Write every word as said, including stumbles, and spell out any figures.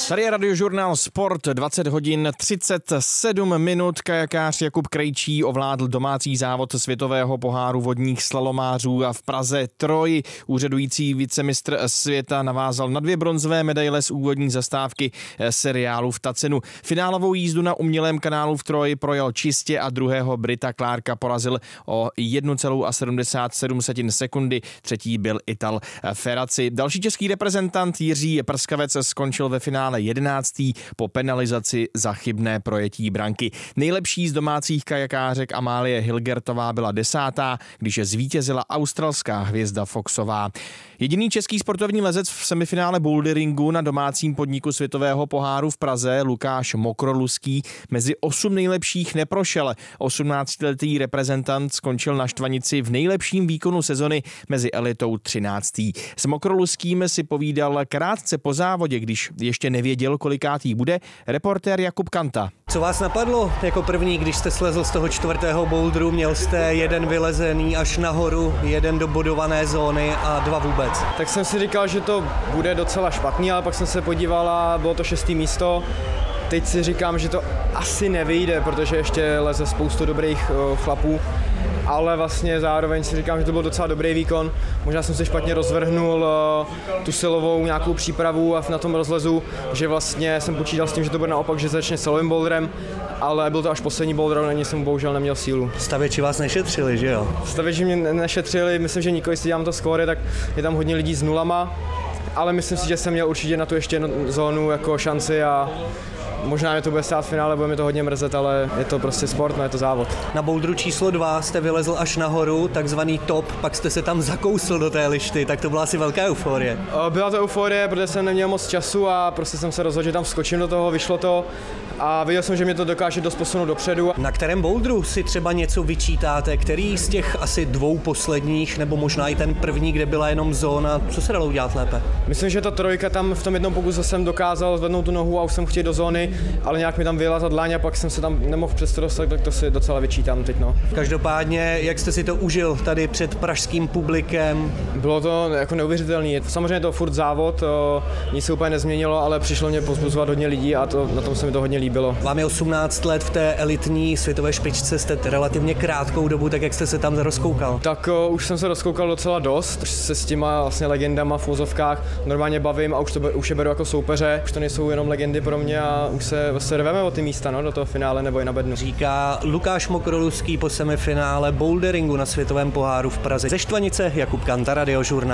Tady je Radiožurnál Sport, dvacet hodin třicet sedm minut. Kajakář Jakub Krejčí ovládl domácí závod světového poháru vodních slalomářů a v Praze Troj. Úřadující vicemistr světa navázal na dvě bronzové medaile z úvodní zastávky seriálu v Tacenu. Finálovou jízdu na umělém kanálu v Troji projel čistě a druhého Brita Clarka porazil o jedna celá sedmdesát sedm sekundy. Třetí byl Ital Ferrazzi. Další český reprezentant Jiří Prskavec skončil ve finále jedenáctý po penalizaci za chybné projetí branky. Nejlepší z domácích kajakářek Amálie Hilgertová byla desátá, když zvítězila australská hvězda Foxová. Jediný český sportovní lezec v semifinále boulderingu na domácím podniku světového poháru v Praze, Lukáš Mokroluský, mezi osm nejlepších neprošel. osmnáctiletý reprezentant skončil na štvanici v nejlepším výkonu sezony mezi elitou třináctý. S Mokroluským si povídal krátce po závodě, když ještě nevěděl, kolikátý bude, reportér Jakub Kanta. Co vás napadlo jako první, když jste slezl z toho čtvrtého bouldru? Měl jste jeden vylezený až nahoru, jeden do bodované zóny a dva vůbec. Tak jsem si říkal, že to bude docela špatný, ale pak jsem se podíval a bylo to šestý místo. Teď si říkám, že to asi nevyjde, protože ještě leze spoustu dobrých uh, chlapů, ale vlastně zároveň si říkám, že to byl docela dobrý výkon. Možná jsem si špatně rozvrhnul uh, tu silovou nějakou přípravu a na tom rozlezu, že vlastně jsem počítal s tím, že to bude naopak, že začne silovým boulderem, ale byl to až poslední boulder, na něj jsem bohužel neměl sílu. Stavěči vás nešetřili, že jo? Stavěči mě nešetřili, myslím, že nikoho, jestli dělám to skóre, tak je tam hodně lidí s nulama, ale myslím si, že jsem měl určitě na tu ještě jednu zónu jako šanci a možná mě to bude stát v finále, bude mi to hodně mrzet, ale je to prostě sport, no je to závod. Na bouldru číslo dva jste vylezl až nahoru, takzvaný top, pak jste se tam zakousl do té lišty, tak to byla asi velká euforie. Byla to euforie, protože jsem neměl moc času a prostě jsem se rozhodl, že tam skočím do toho, vyšlo to a viděl jsem, že mě to dokáže dost posunout dopředu. Na kterém bouldru si třeba něco vyčítáte, který z těch asi dvou posledních, nebo možná i ten první, kde byla jenom zóna, co se dalo udělat lépe? Myslím, že ta trojka tam v tom jednom pokusu jsem dokázal zvednout tu nohu a už jsem chtěl do zóny, ale nějak mi tam vyjela ta dláň a pak jsem se tam nemohl přesto dostat, tak to si docela vyčítám teď, no. Každopádně, jak jste si to užil tady před pražským publikem? Bylo to jako neuvěřitelný. Samozřejmě to furt závod, o, nic se úplně nezměnilo, ale přišlo mě pozbuzovat hodně lidí a to, na tom se mi to hodně líbilo. Vám je osmnáct let, v té elitní světové špičce jste relativně krátkou dobu, tak jak jste se tam rozkoukal? Tak o, už jsem se rozkoukal docela dost, už se s těma vlastně legendama v úzovkách normálně bavím a už, to, už je beru jako soupeře, už to nejsou jenom legendy pro mě a už se se rveme o ty místa, no, do toho finále nebo i na bednu. Říká Lukáš Mokroluský po semifinále boulderingu na světovém poháru v Praze. Ze Štvanice Jakub Kanta, Radiožurnál.